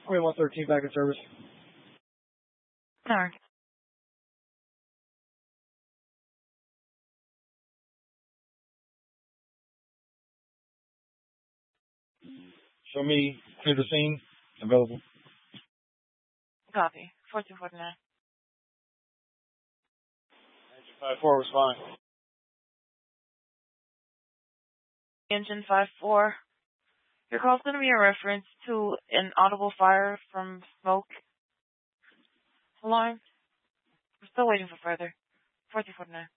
Army 113 back in service. Alright. Show me clear the scene. Available. Copy. 4249. Engine 5-4 was fine. Engine 5-4. Your call's going to be in reference to an audible fire from smoke alarm. We're still waiting for further. 4249.